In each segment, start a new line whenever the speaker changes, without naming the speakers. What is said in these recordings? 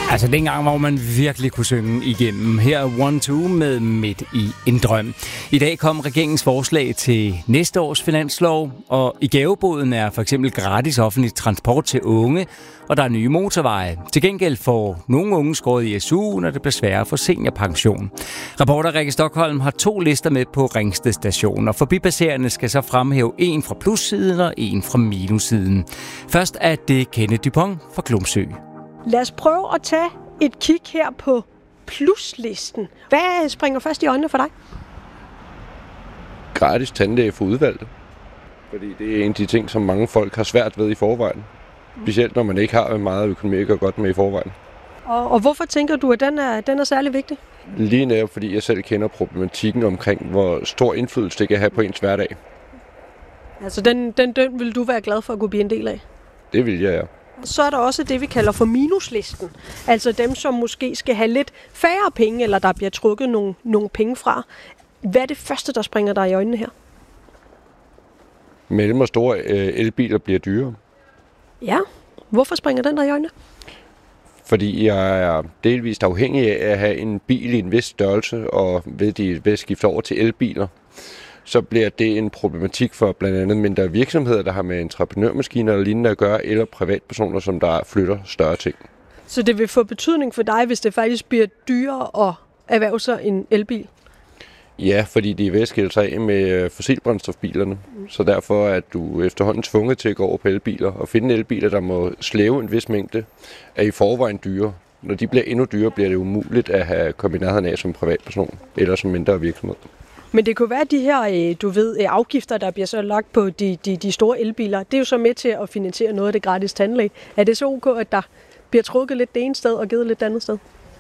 Altså dengang, hvor man virkelig kunne synge igennem. Her er 1-2 med Midt i en drøm. I dag kom regeringens forslag til næste års finanslov, og i gaveboden er for eksempel gratis offentlig transport til unge, og der er nye motorveje. Til gengæld får nogle unge skåret i SU, når det bliver sværere for seniorpension. Reporter Rikke Stockholm har 2 lister med på Ringsted Station, og forbipasserende skal så fremhæve en fra plussiden og en fra minussiden. Først er det Kenneth Dupont fra Glumsø.
Lad os prøve at tage et kig her på pluslisten. Hvad springer først i øjnene for dig?
Gratis tandlæge for udvalgte. Fordi det er en af de ting, som mange folk har svært ved i forvejen. Specielt når man ikke har meget økonomi at gøre godt med i forvejen.
Og hvorfor tænker du, at den er særlig vigtig?
Lige netop fordi jeg selv kender problematikken omkring, hvor stor indflydelse det kan have på ens hverdag.
Altså den vil du være glad for at kunne blive en del af?
Det vil jeg, ja.
Så er der også det, vi kalder for minuslisten. Altså dem, som måske skal have lidt færre penge, eller der bliver trukket nogle penge fra. Hvad er det første, der springer dig i øjnene her?
Mellem og store elbiler bliver dyrere.
Ja, hvorfor springer den der i øjnene?
Fordi jeg er delvist afhængig af at have en bil i en vis størrelse, og ved de skifte over til elbiler, så bliver det en problematik for blandt andet mindre virksomheder, der har med entreprenørmaskiner eller lignende at gøre, eller privatpersoner, som der flytter større ting. Så
det vil få betydning for dig, hvis det faktisk bliver dyrere at erhverve sig en elbil?
Ja, fordi de er ved at skille sig af med fossilbrændstofbilerne. Så derfor er du efterhånden tvunget til at gå over på elbiler og finde elbiler, der må slæve en vis mængde, er i forvejen dyre. Når de bliver endnu dyrere, bliver det umuligt at have kombineret af som privatperson eller som mindre virksomhed.
Men det kunne være de her, afgifter, der bliver så lagt på de store elbiler. Det er jo så med til at finansiere noget af det gratis tandlæge. Er det så ok, at der bliver trukket lidt det ene sted og givet lidt det andet sted?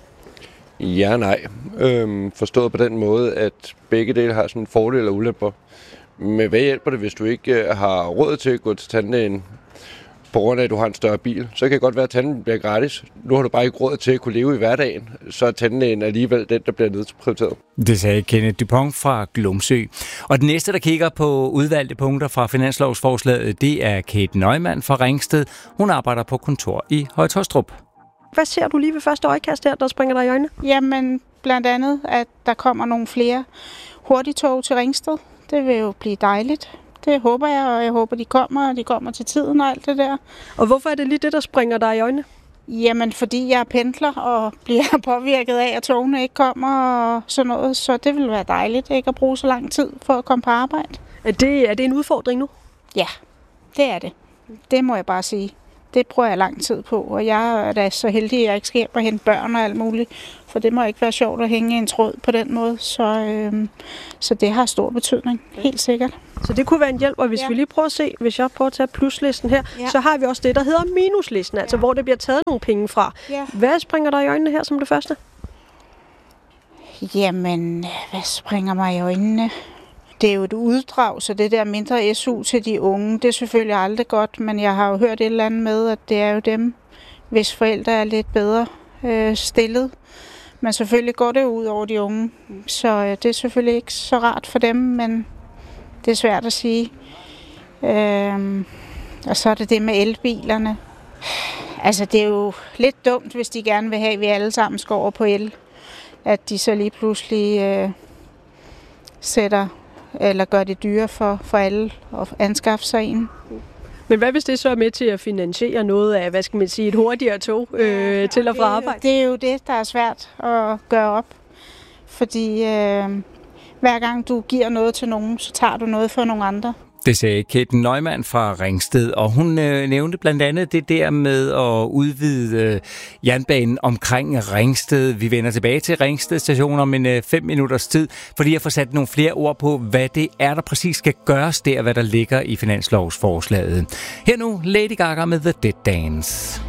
Ja, nej. Forstået på den måde, at begge dele har sådan fordele og ulemper. Men hvad hjælper det, hvis du ikke har råd til at gå til tandlægen, på grund af, at du har en større bil? Så kan det godt være, at tandlægen bliver gratis. Nu har du bare ikke råd til at kunne leve i hverdagen, så er tandlægen alligevel den, der bliver nedprioriteret.
Det sagde Kenneth Dupont fra Glumsø. Og den næste, der kigger på udvalgte punkter fra finanslovsforslaget, det er Kate Neumann fra Ringsted. Hun arbejder på kontor i Høje-Taastrup.
Hvad ser du lige ved første øjekast her, der springer dig i øjnene?
Jamen, blandt andet, at der kommer nogle flere hurtigtog til Ringsted. Det vil jo blive dejligt. Det håber jeg, og jeg håber, de kommer til tiden og alt det der.
Og hvorfor er det lige det, der springer dig i øjnene?
Jamen, fordi jeg pendler og bliver påvirket af, at togene ikke kommer og sådan noget. Så det vil være dejligt ikke at bruge så lang tid for at komme på arbejde.
Er det en udfordring nu?
Ja, det er det. Det må jeg bare sige. Det bruger jeg lang tid på, og jeg er da så heldig, at jeg ikke skal hjem og hente børn og alt muligt. For det må ikke være sjovt at hænge i en tråd på den måde, så det har stor betydning, helt sikkert.
Så det kunne være en hjælp, og hvis vi lige prøver at se, hvis jeg prøver at tage pluslisten her, så har vi også det, der hedder minuslisten, altså hvor det bliver taget nogle penge fra. Ja. Hvad springer der i øjnene her som det første?
Jamen, hvad springer mig i øjnene? Det er jo et uddrag, så det der mindre SU til de unge, det er selvfølgelig aldrig godt, men jeg har jo hørt et eller andet med, at det er jo dem, hvis forældre er lidt bedre stillet. Men selvfølgelig går det ud over de unge, så det er selvfølgelig ikke så rart for dem, men det er svært at sige. Og så er det med elbilerne. Altså det er jo lidt dumt, hvis de gerne vil have, at vi alle sammen skal over på el, at de så lige pludselig gør det dyre for alle at anskaffe sig en.
Men hvad hvis det så er med til at finansiere noget af, et hurtigere tog til og fra arbejde?
Det er jo det, der er svært at gøre op. Fordi hver gang du giver noget til nogen, så tager du noget for nogle andre.
Det sagde Kate Neumann fra Ringsted, og hun nævnte blandt andet det der med at udvide jernbanen omkring Ringsted. Vi vender tilbage til Ringsted station om 5 minutters tid, fordi jeg får sat nogle flere ord på, hvad det er, der præcis skal gøres der, hvad der ligger i finanslovsforslaget. Her nu Lady Gaga med The Dead Dance.